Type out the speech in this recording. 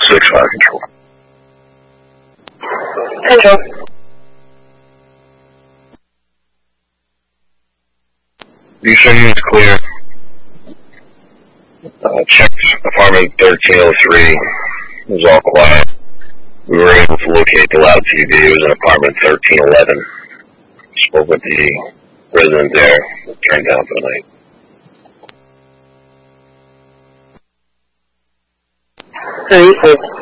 6 fire control. Hello. You sure you was clear? Checked apartment 1303. It was all quiet. We were able to locate the loud TV. It was in apartment 1311. Spoke with the resident there. Turned down for the night. Very good.